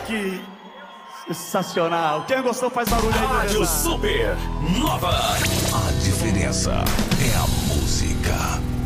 que sensacional. Quem gostou faz barulho aí, Rádio beleza? Super Nova. A diferença é a música.